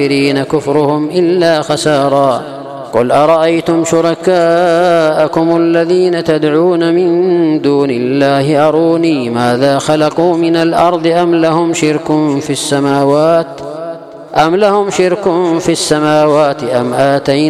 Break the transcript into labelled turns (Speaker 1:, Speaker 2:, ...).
Speaker 1: كفرهم إلا خسارا. قل أرأيتم شركاءكم الذين تدعون من دون الله أروني ماذا خلقوا من الأرض أم لهم شرك في السماوات أم آتيناهم